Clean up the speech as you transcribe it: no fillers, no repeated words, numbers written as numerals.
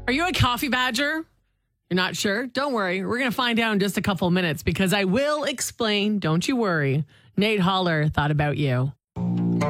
Are you a coffee badger? You're not sure? Don't worry. We're going to find out in just a couple minutes because I will explain. Don't you worry. Nate Holler thought about you.